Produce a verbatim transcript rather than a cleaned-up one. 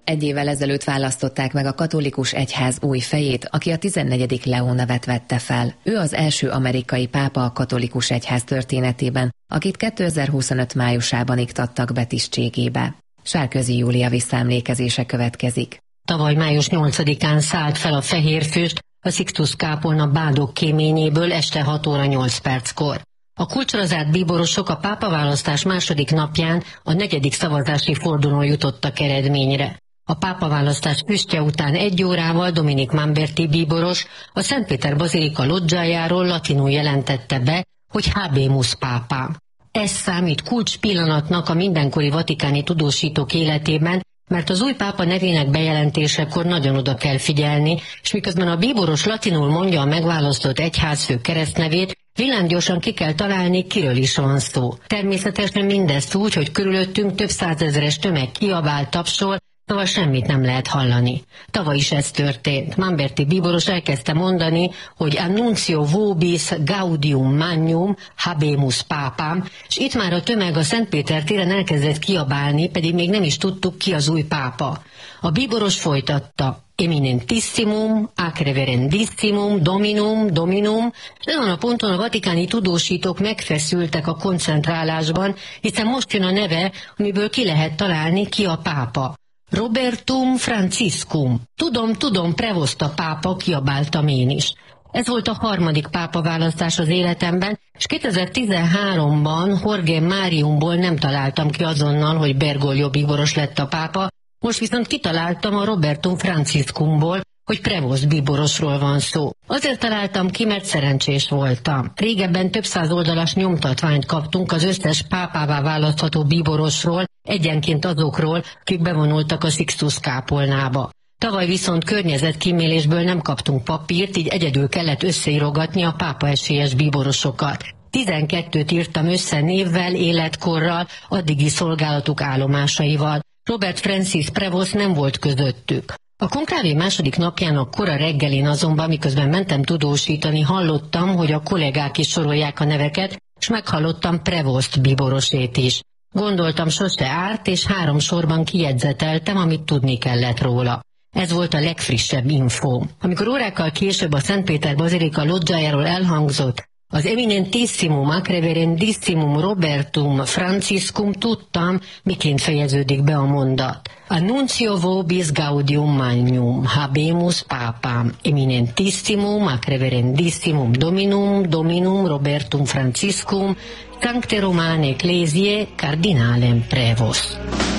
Egy évvel ezelőtt választották meg a katolikus egyház új fejét, aki a tizennegyedik Leó nevet vette fel. Ő az első amerikai pápa a katolikus egyház történetében, akit kétezer-huszonöt májusában iktattak be tisztségébe. Sárközi Júlia visszaemlékezése következik. Tavaly május nyolcadikán szállt fel a fehérfüst a Sixtus-kápolna bádok kéményéből este hat óra nyolc perckor. A kulcsra zárt bíborosok a pápaválasztás második napján a negyedik szavazási fordulón jutottak eredményre. A pápaválasztás füstje után egy órával Dominik Mamberti bíboros a Szentpéter bazilika lodzsájáról latinul jelentette be, hogy Habemus pápám. Ez számít kulcs pillanatnak a mindenkori vatikáni tudósítók életében, mert az új pápa nevének bejelentésekor nagyon oda kell figyelni, és miközben a bíboros latinul mondja a megválasztott egyházfő keresztnevét, villámgyorsan ki kell találni, kiről is van szó. Természetesen mindezt úgy, hogy körülöttünk több százezeres tömeg kiabál, tapsol, szóval semmit nem lehet hallani. Tavaly is ez történt. Mamberti bíboros elkezdte mondani, hogy Annuncio vobis gaudium magnum habemus pápám, és itt már a tömeg a Szentpéter téren elkezdett kiabálni, pedig még nem is tudtuk, ki az új pápa. A bíboros folytatta: Eminentissimum, ac reverendissimum, dominum, dominum, és ezen a ponton a vatikáni tudósítók megfeszültek a koncentrálásban, hiszen most jön a neve, amiből ki lehet találni, ki a pápa. Robertum Franciscum. Tudom, tudom, prevost a pápa, kiabáltam én is. Ez volt a harmadik pápaválasztás az életemben, és kétezer-tizenháromban Jorge Mariumból nem találtam ki azonnal, hogy Bergoglio bíboros lett a pápa, most viszont kitaláltam a Robertum Franciscumból, hogy prevost bíborosról van szó. Azért találtam ki, mert szerencsés voltam. Régebben több száz oldalas nyomtatványt kaptunk az összes pápává választható bíborosról, egyenként azokról, akik bevonultak a Sixtus-kápolnába. Tavaly viszont környezetkímélésből nem kaptunk papírt, így egyedül kellett összeírogatni a pápa esélyes bíborosokat. Tizenkettőt írtam össze névvel, életkorral, addigi szolgálatuk állomásaival. Robert Francis Prevost nem volt közöttük. A konklávé második napjának kora reggelén azonban, miközben mentem tudósítani, hallottam, hogy a kollégák is sorolják a neveket, és meghallottam Prevost bíborosét is. Gondoltam, sose árt, és három sorban kijegyzeteltem, amit tudni kellett róla. Ez volt a legfrissebb infó. Amikor órákkal később a Szentpéter bazilika lodzsájáról elhangzott: az Eminentissimum ac reverendissimum Robertum Franciscum, tudtam, miként fejeződik be a mondat. Annuncio vobis gaudium magnum habemus pápám, Eminentissimum ac reverendissimum Dominum, Dominum Robertum Franciscum, Sancte Romane Ecclesiae Cardinalem Prevost.